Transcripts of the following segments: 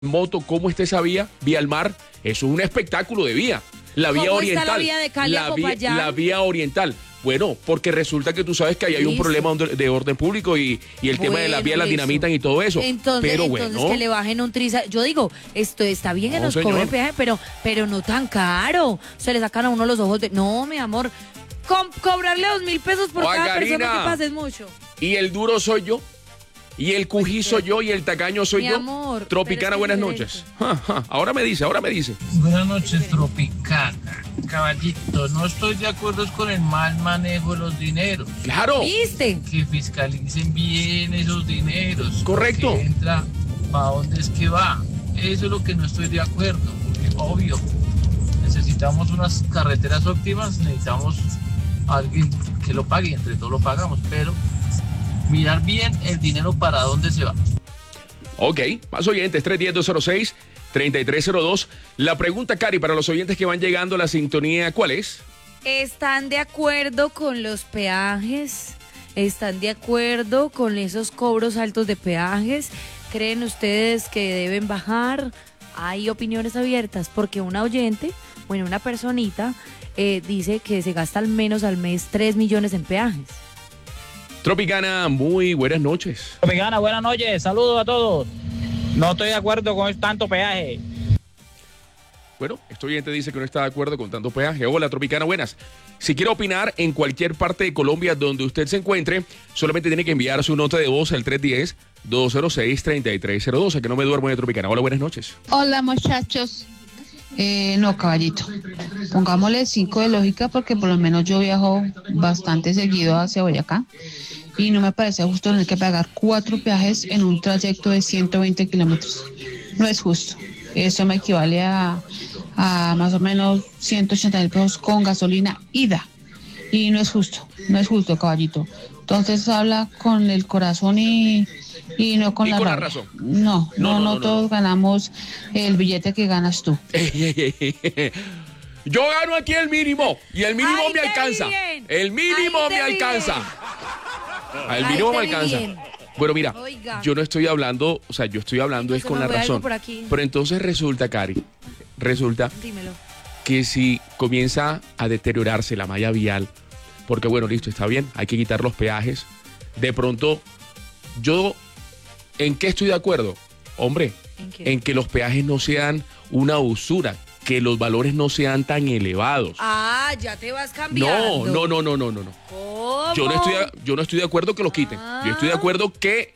moto, ¿cómo está esa vía? Vía al mar, eso es un espectáculo de vía. La vía oriental. ¿Cómo está la vía de Cali a Popayán? La vía oriental. Bueno, porque resulta que tú sabes que ahí hay un problema de orden público y el tema de la vía la dinamitan y todo eso. Entonces, pero entonces bueno, que le bajen un triza. Yo digo, esto está bien que No, nos señor. cobren peaje, pero no tan caro. Se le sacan a uno los ojos de... No, mi amor, cobrarle 2.000 pesos por cada Karina, persona que pase es mucho. y el duro soy yo. Y el cují soy yo y el tacaño soy Mi yo. amor, Tropicana, pero buenas es noches. Ahora me dice. Buenas noches, Tropicana. Caballito, no estoy de acuerdo con el mal manejo de los dineros. Claro. ¿Viste? Que fiscalicen bien esos dineros. Correcto. Que entra, ¿para dónde es que va? Eso es lo que no estoy de acuerdo. Porque, obvio, necesitamos unas carreteras óptimas, necesitamos a alguien que lo pague, entre todos lo pagamos, pero mirar bien el dinero para dónde se va. Ok, más oyentes, 310-206-3302. La pregunta, Cari, para los oyentes que van llegando a la sintonía, ¿cuál es? ¿Están de acuerdo con los peajes? ¿Están de acuerdo con esos cobros altos de peajes? ¿Creen ustedes que deben bajar? Hay opiniones abiertas porque una oyente, bueno, una personita, dice que se gasta al menos al mes 3 millones en peajes. Tropicana, muy buenas noches. Tropicana, buenas noches, saludos a todos. No estoy de acuerdo con tanto peaje. Bueno, este oyente dice que no está de acuerdo con tanto peaje. Hola, Tropicana, buenas. Si quiere opinar en cualquier parte de Colombia donde usted se encuentre, solamente tiene que enviar su nota de voz al 310-206-3302. A que no me duermo de Tropicana. Hola, buenas noches. Hola muchachos. No, caballito. Pongámosle 5 de lógica porque por lo menos yo viajo bastante seguido hacia Boyacá y no me parece justo tener que pagar 4 peajes en un trayecto de 120 kilómetros. No es justo. Eso me equivale a más o menos 180.000 pesos con gasolina ida. Y no es justo, caballito. Entonces habla con el corazón y no con la razón. No, todos ganamos el billete que ganas tú. Yo gano aquí el mínimo y el mínimo Ahí me te alcanza. bien. El mínimo Ahí te me alcanza. El Ahí mínimo te me alcanza. bien. Bueno, mira, Oiga. yo no estoy hablando, o sea, yo estoy hablando es Se con me la fue algo razón. por aquí. Pero entonces resulta, Cari, Dímelo. que si comienza a deteriorarse la malla vial, porque bueno, listo, está bien, hay que quitar los peajes. De pronto, yo, ¿en qué estoy de acuerdo? Hombre, ¿En qué? en que los peajes no sean una usura, que los valores no sean tan elevados. Ah, ya te vas cambiando. No. ¿Cómo? Yo no estoy de acuerdo que los quiten. Yo estoy de acuerdo que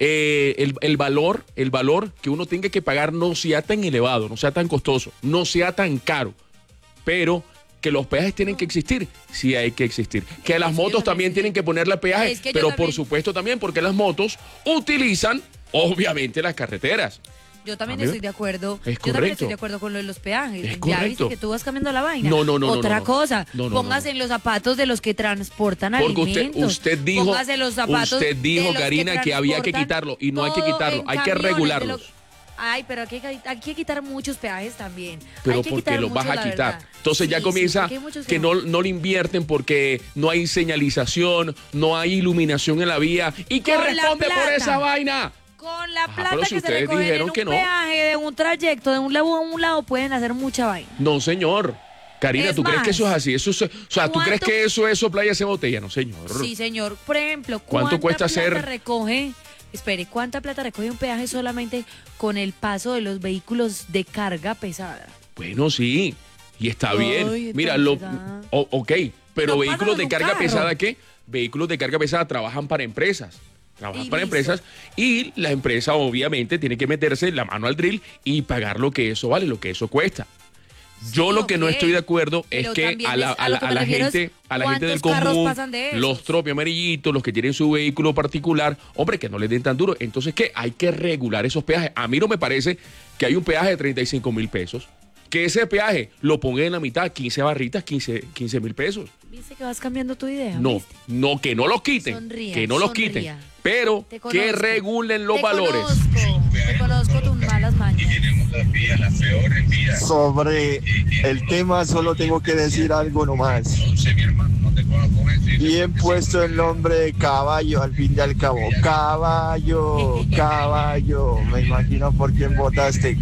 el valor que uno tenga que pagar no sea tan elevado, no sea tan costoso, no sea tan caro. Pero que los peajes tienen que existir, sí hay que existir. Que las motos también tienen que ponerle peaje, Es que yo pero también- por supuesto también porque las motos utilizan, obviamente, las carreteras. Yo también A mí- estoy de acuerdo. Es Yo también correcto. estoy de acuerdo con lo de los peajes. Es Ya correcto. viste que tú vas cambiando la vaina. No. Otra No. cosa. No. Póngase en los zapatos de los que transportan Porque alimentos. usted dijo, Póngase en los zapatos de los Karina, que había que transportan quitarlo y no hay que todo quitarlo, en hay que camiones de regularlos. Ay, pero hay que quitar muchos peajes también. Pero Hay que porque quitar los vas muchos, a la quitar. verdad. Entonces ya Sí, comienza porque hay muchos que no le invierten porque no hay señalización, no hay iluminación en la vía. ¿Y quién Con la responde por plata. esa vaina? Con la pero plata si que se ustedes recogen dijeron en un que no. peaje de un trayecto de un lado a un lado pueden hacer mucha vaina. No, señor. Karina, Es ¿tú crees que más, eso es así? ¿tú crees ¿cuánto- que eso es soplar y hacer botella? No, señor. Sí, señor. Por ejemplo, ¿Cuánto cuesta plata hacer? recoge? Espere, ¿cuánta plata recoge un peaje solamente con el paso de los vehículos de carga pesada? Bueno, sí. Y está Ay, bien. Mira, verdad. ok. Pero No vehículos pasan de un carga carro. pesada, ¿qué? Vehículos de carga pesada trabajan para empresas. Trabajan Y para listo. empresas y la empresa obviamente tiene que meterse la mano al drill y pagar lo que eso vale, lo que eso cuesta. Yo Sí, lo que no ok. estoy de acuerdo es Pero que también a la a lo que me refiero es gente del ¿cuántos carros común, pasan de esos? los tropi amarillitos, los que tienen su vehículo particular, hombre, que no les den tan duro. Entonces, ¿qué? Hay que regular esos peajes. A mí no me parece que hay un peaje de 35.000 pesos. Que ese peaje lo ponga en la mitad, 15 barritas, 15.000 pesos. ¿Viste que vas cambiando tu idea? No, ¿Viste? no, que no los quiten. Sonría. Pero Te que conozco. regulen los valores. Te conozco tus malas las mañas. Sobre el tema solo tengo que decir algo nomás. Bien puesto el nombre de caballo, al fin y al cabo. Caballo, caballo. Me imagino por quién votaste.